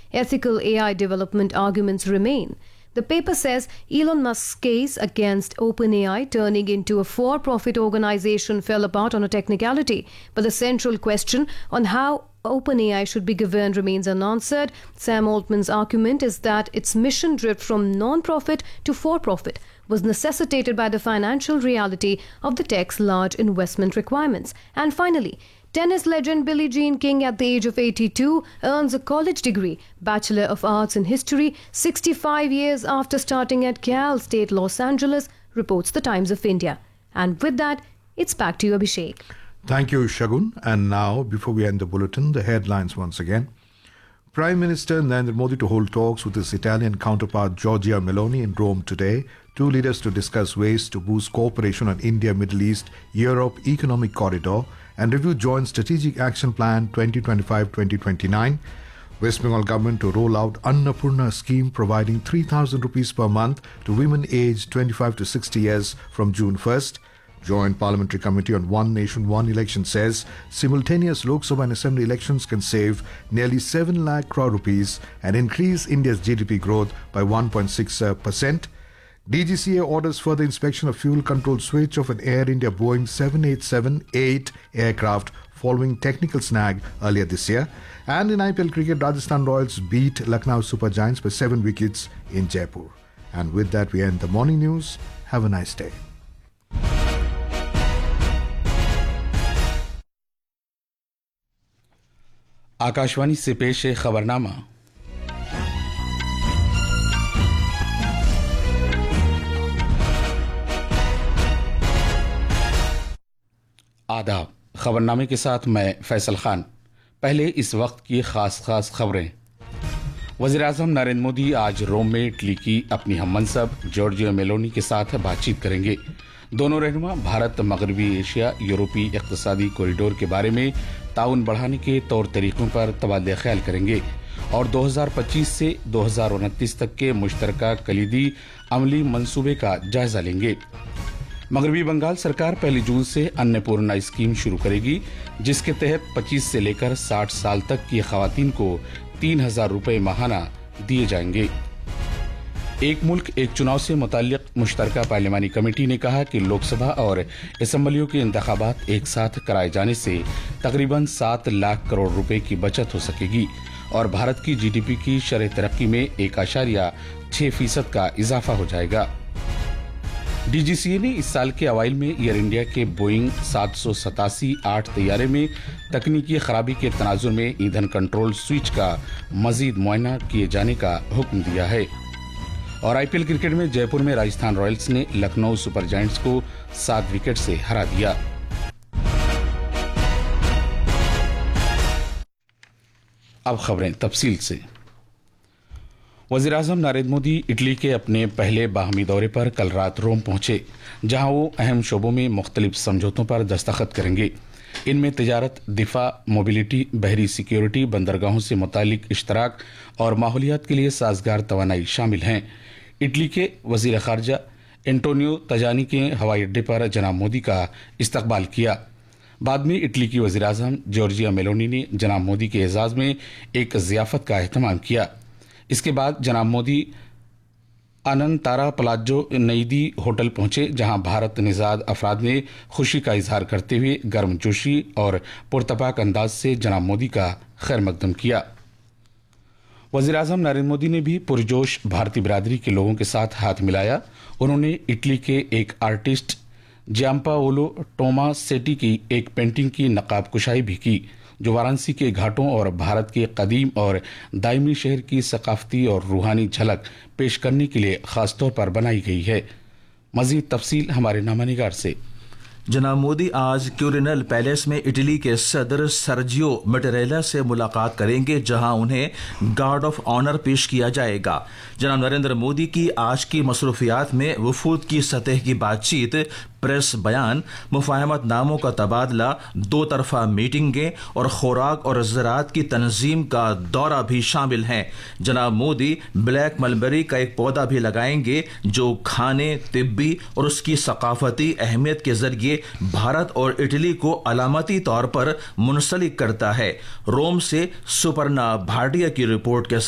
ethical AI development arguments remain. The paper says Elon Musk's case against OpenAI turning into a for-profit organization fell apart on a technicality, but the central question on how OpenAI should be governed remains unanswered. Sam Altman's argument is that its mission drift from non-profit to for-profit was necessitated by the financial reality of the tech's large investment requirements. And finally, tennis legend Billie Jean King at the age of 82 earns a college degree, Bachelor of Arts in History, 65 years after starting at Cal State Los Angeles, reports the Times of India. And with that, it's back to you, Abhishek. Thank you, Shagun. And now, before we end the bulletin, the headlines once again. Prime Minister Narendra Modi to hold talks with his Italian counterpart Giorgia Meloni in Rome today. Two leaders to discuss ways to boost cooperation on India-Middle East-Europe Economic Corridor and review Joint Strategic Action Plan 2025-2029. West Bengal government to roll out Annapurna scheme providing 3,000 rupees per month to women aged 25 to 60 years from June 1st. Joint Parliamentary Committee on One Nation, One Election says simultaneous Lok Sabha and Assembly elections can save nearly 7 lakh crore rupees and increase India's GDP growth by 1.6%. DGCA orders further inspection of fuel control switch of an Air India Boeing 787-8 aircraft following technical snag earlier this year. And in IPL cricket, Rajasthan Royals beat Lucknow Super Giants by 7 wickets in Jaipur. And with that, we end the morning news. Have a nice day. Akashvani से पेश है खबरनामा। आदाब। खबरनामे के साथ मैं फैसल खान। पहले इस वक्त की खास खबरें। वज़ीर-ए-आज़म नरेंद्र मोदी आज रोम में इटली की अपनी हममनसब जॉर्जिया मेलोनी के साथ बातचीत करेंगे। दोनों रहनुमा भारत मगरबी एशिया यूरोपीय इक़्तिसादी कॉरिडोर के बारे में ताउन बढ़ाने के तौर तरीकों पर तबादला ख्याल करेंगे और 2025 से 2029 तक के मुश्तरका कलीदी अमली मंसूबे का जायजा लेंगे। मगरबी बंगाल सरकार 1 जून से अन्नपूर्णा स्कीम शुरू करेगी, जिसके तहत 25 से लेकर 60 साल तक की खवातीन को 3,000 रुपए माहाना दिए जाएंगे। एक मुल्क एक चुनाव से मुताल्लिक मुश्तरका पार्लिमानी कमेटी ने कहा कि लोकसभा और असम्बलियों के इंतखाबात एक साथ कराए जाने से तकरीबन 7 लाख करोड़ रुपए की बचत हो सकेगी और भारत की जीडीपी की शरह तरक्की में 1.6% का इजाफा हो जाएगा। डीजीसीए ने इस साल के अवाइल में एयर इंडिया के बोइंग 787-8 तैयारे में तकनीकी खराबी के तनाजुर में ईंधन कंट्रोल स्विच का मजीद मुआयना किए जाने का हुक्म दिया है। और आईपीएल क्रिकेट में जयपुर में राजस्थान रॉयल्स ने लखनऊ सुपर जायंट्स को 7 विकेट से हरा दिया। अब खबरें तफसील से। वज़ीर-ए-आज़म नरेंद्र मोदी इटली के अपने पहले बाहमी दौरे पर कल रात रोम पहुंचे, जहां वो अहम शोबों में मुख्तलिफ समझौतों पर दस्तखत करेंगे। इनमें तिजारत, दिफा, मोबिलिटी, बहरी सिक्योरिटी, बंदरगाहों से मुतालिक इश्तराक और माहौलियात के लिए साजगार तवानाई शामिल हैं। इटली के वज़ीर ख़ारजा एंटोनियो तजानी के हवाई अड्डे पर जनाब मोदी का इस्तकबाल किया। बाद में इटली की वज़ीर-ए-आज़म जॉर्जिया मेलोनी ने जनाब मोदी के एजाज़ में एक ज़ियाफ़त का एहतमाम किया। इसके बाद जनाब मोदी अनंतारा पलाजो नईदी होटल पहुंचे, जहां भारत निजाद अफराद ने खुशी का इजहार करते हुए गर्मजोशी और पुरतपाक अंदाज से जनाब मोदी का खैर मकदम किया। वज़ीर-ए-आज़म नरेंद्र मोदी ने भी पुरजोश भारतीय बिरादरी के लोगों के साथ हाथ मिलाया। उन्होंने इटली के एक आर्टिस्ट जियांपाओलो टोमासेटी की एक पेंटिंग की नकाब कुशाई भी की, जो वाराणसी के घाटों और भारत के कदीम और दायमी शहर की सकाफती और रूहानी झलक पेश करने के लिए खासतौर पर बनाई गई है। मजीद तफसील हमारे नामानिगार से। जनाब मोदी आज क्यूरिनल पैलेस में इटली के सदर सर्जियो मटेरेला से मुलाकात करेंगे, जहां उन्हें गार्ड ऑफ ऑनर पेश किया जाएगा। जनाब नरेंद्र मोदी की आज की मसरूफियात में वफूद की सतह की बातचीत, प्रेस बयान, मुफाहमत नामों का तबादला, 2 तरफा मीटिंगें और खुराक और ज़राअत की तंजीम का दौरा भी शामिल हैं। जनाब मोदी ब्लैक मलबेरी का एक पौधा भी लगाएंगे, जो खाने, तिब्बी और उसकी सकाफती अहमियत के जरिए भारत और इटली को अलामती तौर पर मुंसलिक करता है। रोम से सुपर्णा भाटिया की रिपोर्ट के